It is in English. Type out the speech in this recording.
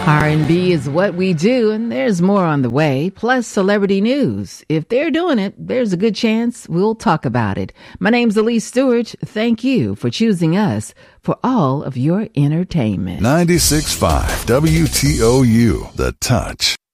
R&B is what we do, and there's more on the way, plus celebrity news. If they're doing it, there's a good chance we'll talk about it. My name's Elise Stewart. Thank you for choosing us for all of your entertainment. 96.5 WTOU, The Touch.